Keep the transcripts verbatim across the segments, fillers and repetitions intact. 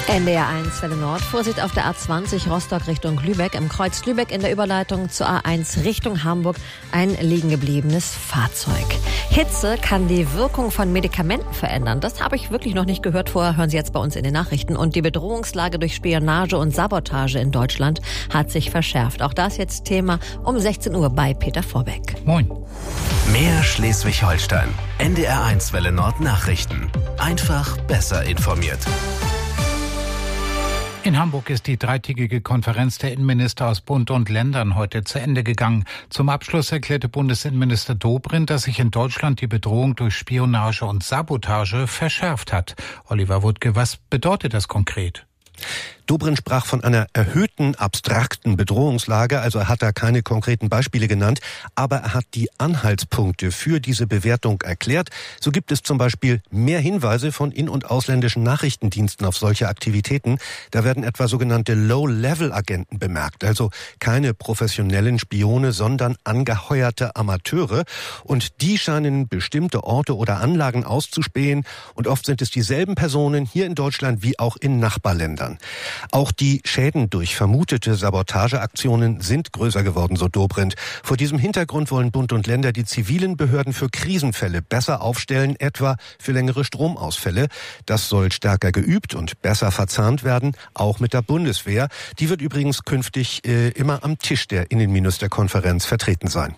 N D R eins Welle Nord. Vorsicht auf der A zwanzig Rostock Richtung Lübeck. Im Kreuz Lübeck in der Überleitung zur A eins Richtung Hamburg ein liegen gebliebenes Fahrzeug. Hitze kann die Wirkung von Medikamenten verändern. Das habe ich wirklich noch nicht gehört. Vorher hören Sie jetzt bei uns in den Nachrichten. Und die Bedrohungslage durch Spionage und Sabotage in Deutschland hat sich verschärft. Auch das jetzt Thema um sechzehn Uhr bei Peter Vorbeck. Moin. Mehr Schleswig-Holstein. N D R eins Welle Nord Nachrichten. Einfach besser informiert. In Hamburg ist die dreitägige Konferenz der Innenminister aus Bund und Ländern heute zu Ende gegangen. Zum Abschluss erklärte Bundesinnenminister Dobrindt, dass sich in Deutschland die Bedrohung durch Spionage und Sabotage verschärft hat. Oliver Wuttke, was bedeutet das konkret? Dobrindt sprach von einer erhöhten, abstrakten Bedrohungslage, also er hat da keine konkreten Beispiele genannt, aber er hat die Anhaltspunkte für diese Bewertung erklärt. So gibt es zum Beispiel mehr Hinweise von in- und ausländischen Nachrichtendiensten auf solche Aktivitäten. Da werden etwa sogenannte Low-Level-Agenten bemerkt, also keine professionellen Spione, sondern angeheuerte Amateure. Und die scheinen bestimmte Orte oder Anlagen auszuspähen. Und oft sind es dieselben Personen hier in Deutschland wie auch in Nachbarländern. Auch die Schäden durch vermutete Sabotageaktionen sind größer geworden, so Dobrindt. Vor diesem Hintergrund wollen Bund und Länder die zivilen Behörden für Krisenfälle besser aufstellen, etwa für längere Stromausfälle. Das soll stärker geübt und besser verzahnt werden, auch mit der Bundeswehr. Die wird übrigens künftig äh, immer am Tisch der Innenministerkonferenz vertreten sein.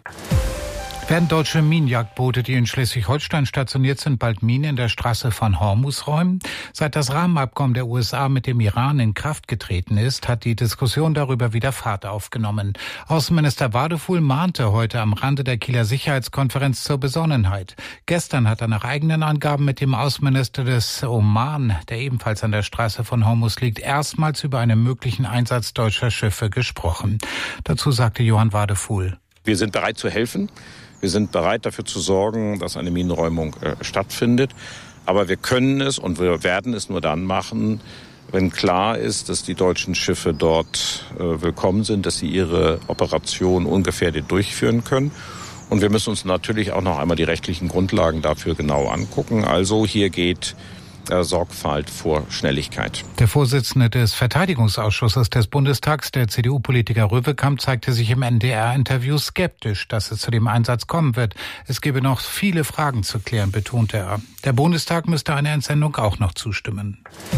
Werden deutsche Minenjagdboote, die in Schleswig-Holstein stationiert sind, bald Minen in der Straße von Hormuz räumen? Seit das Rahmenabkommen der U S A mit dem Iran in Kraft getreten ist, hat die Diskussion darüber wieder Fahrt aufgenommen. Außenminister Wadefuhl mahnte heute am Rande der Kieler Sicherheitskonferenz zur Besonnenheit. Gestern hat er nach eigenen Angaben mit dem Außenminister des Oman, der ebenfalls an der Straße von Hormuz liegt, erstmals über einen möglichen Einsatz deutscher Schiffe gesprochen. Dazu sagte Johann Wadefuhl: Wir sind bereit zu helfen. Wir sind bereit dafür zu sorgen, dass eine Minenräumung äh, stattfindet. Aber wir können es und wir werden es nur dann machen, wenn klar ist, dass die deutschen Schiffe dort äh, willkommen sind, dass sie ihre Operation ungefährdet durchführen können. Und wir müssen uns natürlich auch noch einmal die rechtlichen Grundlagen dafür genau angucken. Also hier geht äh, Sorgfalt vor Schnelligkeit. Der Vorsitzende des Verteidigungsausschusses des Bundestags, der C D U-Politiker Röwekamp, zeigte sich im N D R-Interview skeptisch, dass es zu dem Einsatz kommen wird. Es gebe noch viele Fragen zu klären, betonte er. Der Bundestag müsste einer Entsendung auch noch zustimmen.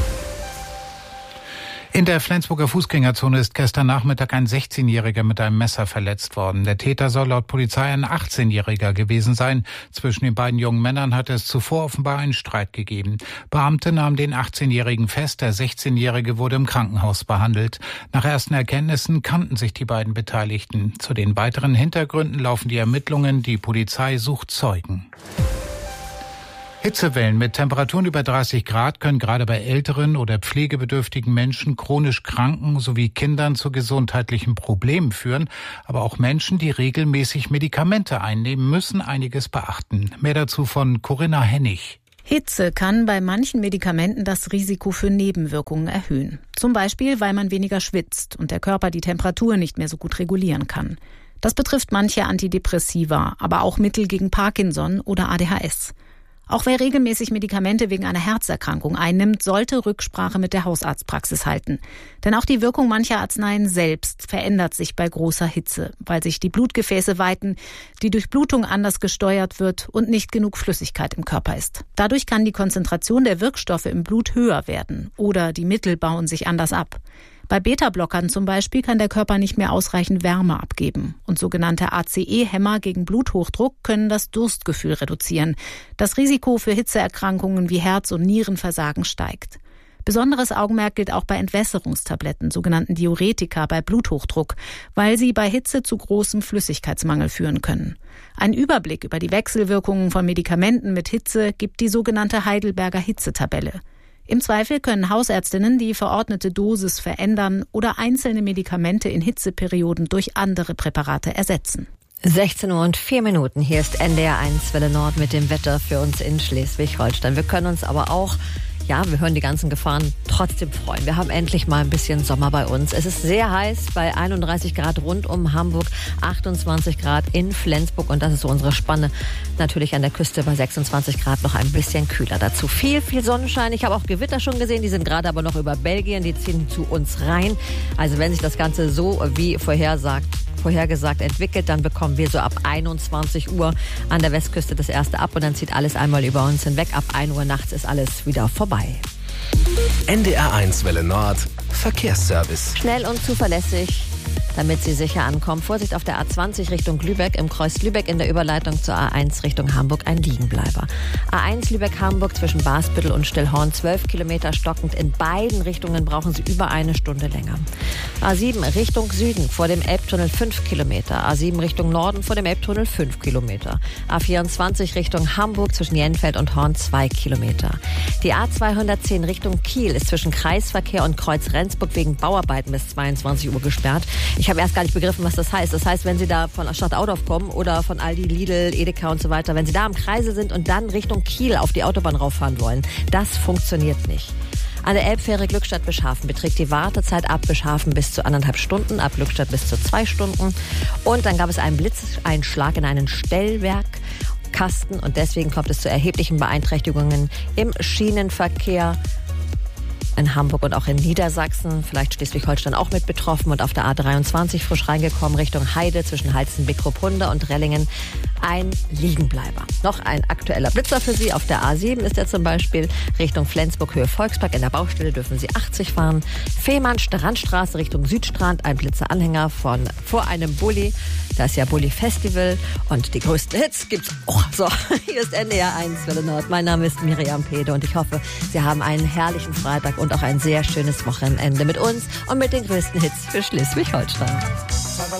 In der Flensburger Fußgängerzone ist gestern Nachmittag ein sechzehnjähriger mit einem Messer verletzt worden. Der Täter soll laut Polizei ein achtzehnjähriger gewesen sein. Zwischen den beiden jungen Männern hatte es zuvor offenbar einen Streit gegeben. Beamte nahmen den achtzehnjährigen fest. Der sechzehnjährige wurde im Krankenhaus behandelt. Nach ersten Erkenntnissen kannten sich die beiden Beteiligten. Zu den weiteren Hintergründen laufen die Ermittlungen. Die Polizei sucht Zeugen. Hitzewellen mit Temperaturen über dreißig Grad können gerade bei älteren oder pflegebedürftigen Menschen, chronisch Kranken sowie Kindern zu gesundheitlichen Problemen führen. Aber auch Menschen, die regelmäßig Medikamente einnehmen, müssen einiges beachten. Mehr dazu von Corinna Hennig. Hitze kann bei manchen Medikamenten das Risiko für Nebenwirkungen erhöhen. Zum Beispiel, weil man weniger schwitzt und der Körper die Temperatur nicht mehr so gut regulieren kann. Das betrifft manche Antidepressiva, aber auch Mittel gegen Parkinson oder A D H S. Auch wer regelmäßig Medikamente wegen einer Herzerkrankung einnimmt, sollte Rücksprache mit der Hausarztpraxis halten. Denn auch die Wirkung mancher Arzneien selbst verändert sich bei großer Hitze, weil sich die Blutgefäße weiten, die Durchblutung anders gesteuert wird und nicht genug Flüssigkeit im Körper ist. Dadurch kann die Konzentration der Wirkstoffe im Blut höher werden oder die Mittel bauen sich anders ab. Bei Beta-Blockern zum Beispiel kann der Körper nicht mehr ausreichend Wärme abgeben. Und sogenannte A C E-Hämmer gegen Bluthochdruck können das Durstgefühl reduzieren. Das Risiko für Hitzeerkrankungen wie Herz- und Nierenversagen steigt. Besonderes Augenmerk gilt auch bei Entwässerungstabletten, sogenannten Diuretika bei Bluthochdruck, weil sie bei Hitze zu großem Flüssigkeitsmangel führen können. Ein Überblick über die Wechselwirkungen von Medikamenten mit Hitze gibt die sogenannte Heidelberger Hitzetabelle. Im Zweifel können Hausärztinnen die verordnete Dosis verändern oder einzelne Medikamente in Hitzeperioden durch andere Präparate ersetzen. sechzehn Uhr und vier Minuten. Hier ist N D R eins Welle Nord mit dem Wetter für uns in Schleswig-Holstein. Wir können uns aber auch ja, wir hören die ganzen Gefahren trotzdem freuen. Wir haben endlich mal ein bisschen Sommer bei uns. Es ist sehr heiß bei einunddreißig Grad rund um Hamburg, achtundzwanzig Grad in Flensburg und das ist so unsere Spanne. Natürlich an der Küste bei sechsundzwanzig Grad noch ein bisschen kühler. Dazu viel, viel Sonnenschein. Ich habe auch Gewitter schon gesehen, die sind gerade aber noch über Belgien, die ziehen zu uns rein. Also wenn sich das Ganze so wie vorhersagt, vorhergesagt entwickelt, dann bekommen wir so ab einundzwanzig Uhr an der Westküste das erste ab und dann zieht alles einmal über uns hinweg. Ab ein Uhr nachts ist alles wieder vorbei. N D R eins Welle Nord, Verkehrsservice. Schnell und zuverlässig, damit Sie sicher ankommen. Vorsicht auf der A zwanzig Richtung Lübeck, im Kreuz Lübeck in der Überleitung zur A eins Richtung Hamburg ein Liegenbleiber. A eins Lübeck-Hamburg zwischen Basbüttel und Stillhorn, zwölf Kilometer stockend. In beiden Richtungen brauchen Sie über eine Stunde länger. A sieben Richtung Süden vor dem Elbtunnel fünf Kilometer. A sieben Richtung Norden vor dem Elbtunnel fünf Kilometer. A vierundzwanzig Richtung Hamburg zwischen Jenfeld und Horn zwei Kilometer. Die A zweihundertzehn Richtung Kiel ist zwischen Kreisverkehr und Kreuz Rendsburg wegen Bauarbeiten bis zweiundzwanzig Uhr gesperrt. Ich habe erst gar nicht begriffen, was das heißt. Das heißt, wenn Sie da von Stadt Audorf kommen oder von Aldi, Lidl, Edeka und so weiter, wenn Sie da am Kreisel sind und dann Richtung Kiel auf die Autobahn rauffahren wollen, das funktioniert nicht. An der Elbfähre Glückstadt-Bischhafen beträgt die Wartezeit ab Bischhafen bis zu anderthalb Stunden, ab Glückstadt bis zu zwei Stunden. Und dann gab es einen Blitzeinschlag in einen Stellwerkkasten und deswegen kommt es zu erheblichen Beeinträchtigungen im Schienenverkehr in Hamburg und auch in Niedersachsen, vielleicht Schleswig-Holstein auch mit betroffen und auf der A dreiundzwanzig frisch reingekommen Richtung Heide zwischen Halstenbeck-Ruppunda und Rellingen ein Liegenbleiber. Noch ein aktueller Blitzer für Sie. Auf der A sieben ist er zum Beispiel Richtung Flensburg, Höhe Volkspark. In der Baustelle dürfen Sie achtzig fahren. Fehmarn, Strandstraße Richtung Südstrand, ein Blitzeranhänger von vor einem Bulli. Da ist ja Bulli Festival und die größten Hits gibt's auch. So, hier ist N D R eins Welle Nord. Mein Name ist Miriam Pede und ich hoffe, Sie haben einen herrlichen Freitag und auch ein sehr schönes Wochenende mit uns und mit den größten Hits für Schleswig-Holstein.